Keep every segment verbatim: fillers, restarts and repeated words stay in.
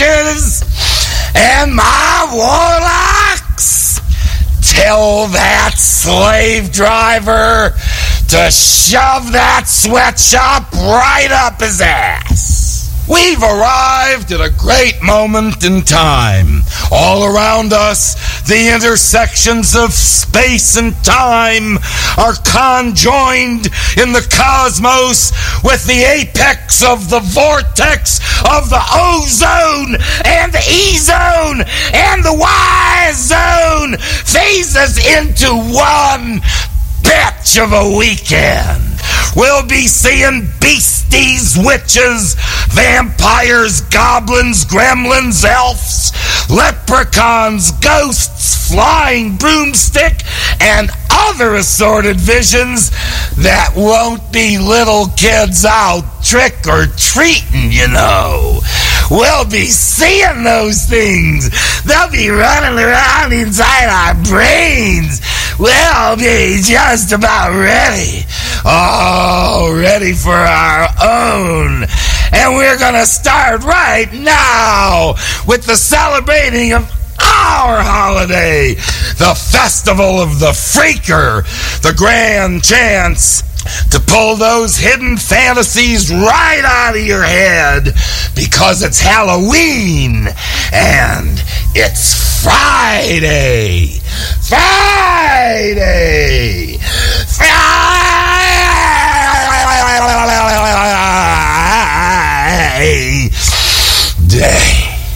witches and my warlocks tell that slave driver to shove that sweatshop right up his ass. We've arrived at a great moment in time. All around us, the intersections of space and time are conjoined in the cosmos with the apex of the vortex of the ozone and the E-zone and the Y-zone phases into one bitch of a weekend. We'll be seeing beasties, witches, vampires, goblins, gremlins, elves, leprechauns, ghosts, flying broomstick, and other assorted visions that won't be little kids out trick-or-treating, you know. We'll be seeing those things. They'll be running around inside our brains. We'll be just about ready. Oh, ready for our own. And we're going to start right now with the celebrating of our holiday, the Festival of the Freaker, the grand chance to pull those hidden fantasies right out of your head because it's Halloween and it's Friday. Friday. Friday.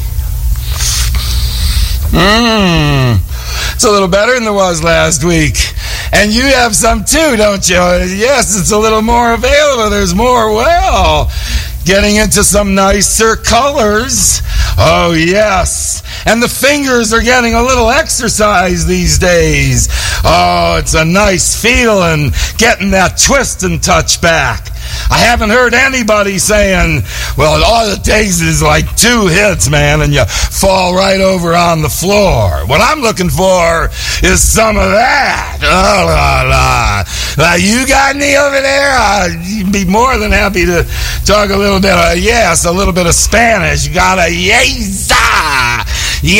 Mmm. It's a little better than it was last week. And you have some too, don't you? Yes, it's a little more available. There's more, well, getting into some nicer colors. Oh, yes. And the fingers are getting a little exercise these days. Oh, it's a nice feeling getting that twist and touch back. I haven't heard anybody saying, well, all it takes is like two hits, man, and you fall right over on the floor. What I'm looking for is some of that. Oh, la, la. Uh, you got any over there? Uh, you'd be more than happy to talk a little bit of, yes, a little bit of Spanish. You got a yeza.